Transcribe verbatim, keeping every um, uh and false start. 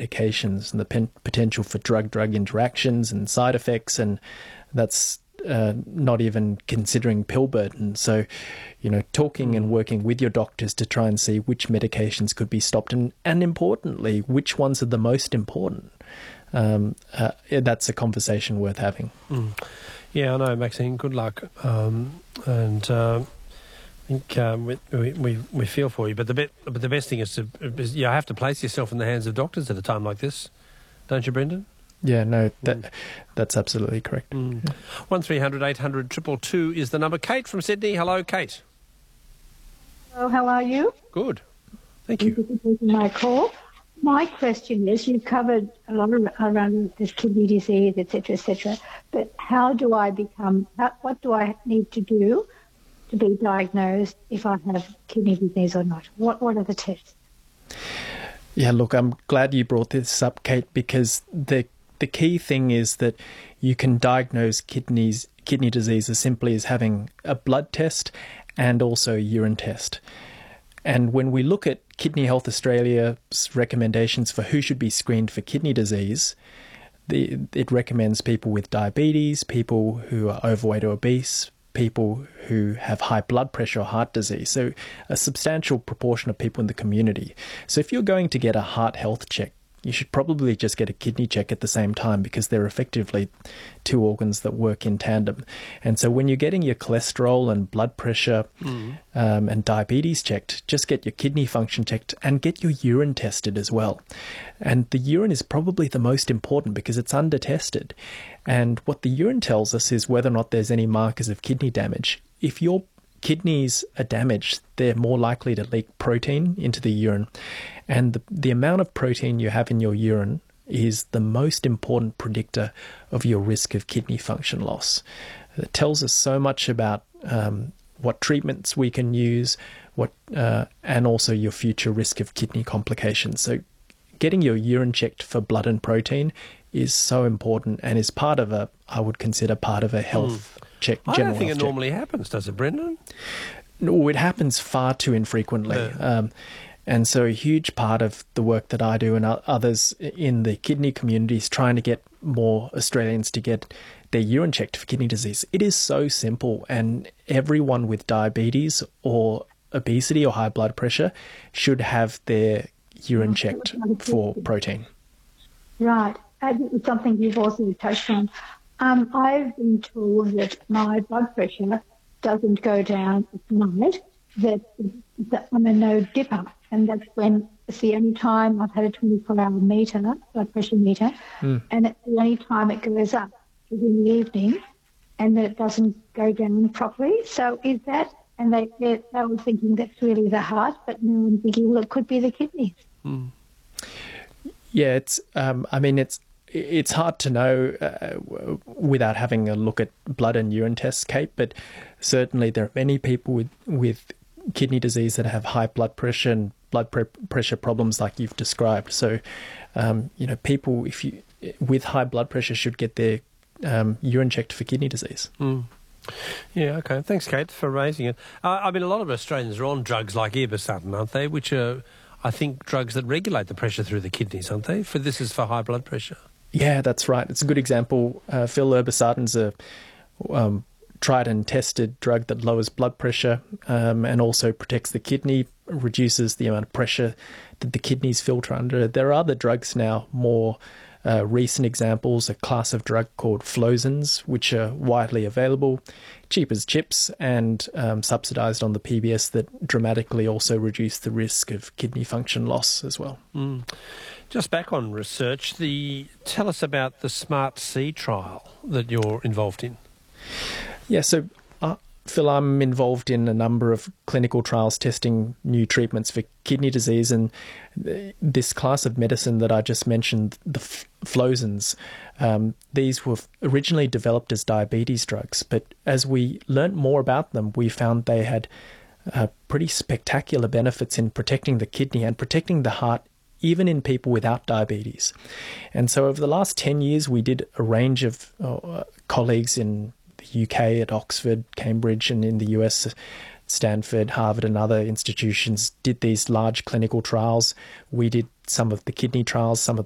medications and the pen- potential for drug-drug interactions and side effects, and that's uh, not even considering pill burden. So, you know, talking and working with your doctors to try and see which medications could be stopped, and, and importantly, which ones are the most important. Um, uh, that's a conversation worth having. Mm. Yeah, I know, Maxine. Good luck. Um, and uh, I think um, we, we we feel for you. But the be- but the best thing is to is you have to place yourself in the hands of doctors at a time like this, don't you, Brendan? Yeah, no, that mm. that's absolutely correct. Mm. Yeah. One three hundred eight hundred triple two is the number. Kate from Sydney. Hello, Kate. Hello, how are you? Good. Thank you. Thank you for taking my call. My question is, you've covered a lot of, around this kidney disease, et cetera, et cetera, but how do I become, how, what do I need to do to be diagnosed if I have kidney disease or not? What What are the tests? Yeah, look, I'm glad you brought this up, Kate, because the the key thing is that you can diagnose kidneys kidney disease as simply as having a blood test and also a urine test. And when we look at Kidney Health Australia's recommendations for who should be screened for kidney disease, the, it recommends people with diabetes, people who are overweight or obese, people who have high blood pressure or heart disease. So a substantial proportion of people in the community. So if you're going to get a heart health check, you should probably just get a kidney check at the same time, because they're effectively two organs that work in tandem. And so when you're getting your cholesterol and blood pressure mm. um, and diabetes checked, just get your kidney function checked and get your urine tested as well. And the urine is probably the most important because it's under-tested. And what the urine tells us is whether or not there's any markers of kidney damage. If your kidneys are damaged, they're more likely to leak protein into the urine. And the, the amount of protein you have in your urine is the most important predictor of your risk of kidney function loss. It tells us so much about um, what treatments we can use, what uh, and also your future risk of kidney complications. So getting your urine checked for blood and protein is so important and is part of a, I would consider part of a health mm. check. I don't think it check. normally happens, does it, Brendan? No, it happens far too infrequently. Yeah. Um, and so a huge part of the work that I do and others in the kidney community is trying to get more Australians to get their urine checked for kidney disease. It is so simple, and everyone with diabetes or obesity or high blood pressure should have their urine checked for protein. Right. And something you've also touched on. Um, I've been told that my blood pressure doesn't go down at night, that, that I'm a no dipper, and that's when it's the only time I've had a twenty-four hour meter, blood pressure meter, mm. and it's the only time it goes up is in the evening, and that it doesn't go down properly. So is that, and they, they, they were thinking that's really the heart, but now I'm thinking, well, it could be the kidneys. Mm. Yeah, it's, um, I mean, it's, It's hard to know uh, without having a look at blood and urine tests, Kate, but certainly there are many people with, with kidney disease that have high blood pressure and blood pre- pressure problems like you've described. So, um, you know, people if you with high blood pressure should get their um, urine checked for kidney disease. Mm. Yeah, okay. Thanks, Kate, for raising it. Uh, I mean, a lot of Australians are on drugs like irbesartan, aren't they, which are, I think, drugs that regulate the pressure through the kidneys, aren't they? For This is for high blood pressure. Yeah, that's right. It's a good example. Uh, Phil, irbesartan's a um, tried and tested drug that lowers blood pressure um, and also protects the kidney, reduces the amount of pressure that the kidneys filter under. There are other drugs now, more uh, recent examples, a class of drug called Flozins, which are widely available, cheap as chips, and um, subsidised on the P B S, that dramatically also reduce the risk of kidney function loss as well. Mm. Just back on research, the tell us about the SMART-C trial that you're involved in. Yeah, so uh, Phil, I'm involved in a number of clinical trials testing new treatments for kidney disease, and this class of medicine that I just mentioned, the f- Flozins, um, these were originally developed as diabetes drugs, but as we learnt more about them, we found they had uh, pretty spectacular benefits in protecting the kidney and protecting the heart, even in people without diabetes. And so over the last ten years, we did a range of uh, colleagues in the U K at Oxford, Cambridge, and in the U S, Stanford, Harvard, and other institutions did these large clinical trials. We did some of the kidney trials, some of